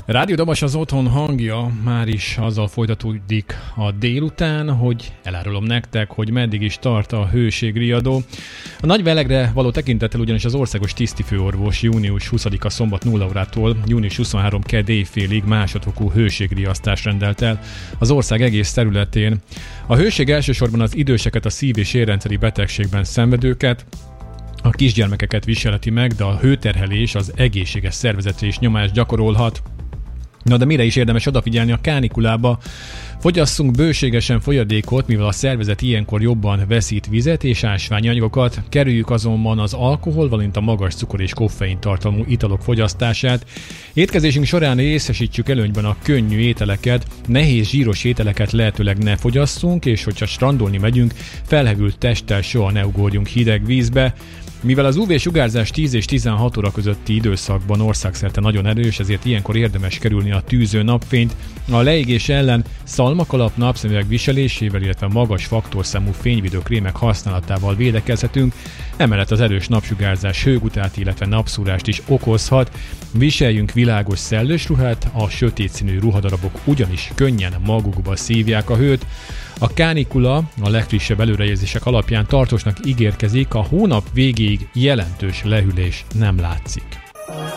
Rádió Dabas az otthon hangja, már is azzal folytatódik a délután, hogy elárulom nektek, hogy meddig is tart a hőségriadó. A nagy melegre való tekintettel ugyanis az országos tisztifőorvos június 20-a szombat 0 órától június 23 kedd éjfélig másodfokú hőségriasztást rendelt el az ország egész területén. A hőség elsősorban az időseket, a szív- és érrendszeri betegségben szenvedőket, a kisgyermekeket viselheti meg, de a hőterhelés az egészséges szervezetre is nyomást gyakorolhat. Na de mire is érdemes odafigyelni a kánikulába? Fogyasszunk bőségesen folyadékot, mivel a szervezet ilyenkor jobban veszít vizet és ásványi anyagokat, kerüljük azonban az alkohol, valamint a magas cukor és koffein tartalmú italok fogyasztását. Étkezésünk során részesítsük előnyben a könnyű ételeket, nehéz zsíros ételeket lehetőleg ne fogyasszunk, és hogyha strandolni megyünk, felhevült testtel soha ne ugorjunk hideg vízbe. Mivel az UV-sugárzás 10 és 16 óra közötti időszakban országszerte nagyon erős, ezért ilyenkor érdemes kerülni a tűző napfényt. A leégés ellen szalmakalap napszemüveg viselésével, illetve magas faktorszámú fényvédő krémek használatával védekezhetünk. Emellett az erős napsugárzás hőgutát, illetve napszúrást is okozhat. Viseljünk világos szellős ruhát, a sötét színű ruhadarabok ugyanis könnyen magukba szívják a hőt. A kánikula a legfrissebb előrejelzések alapján tartósnak ígérkezik, a hónap végéig jelentős lehűlés nem látszik.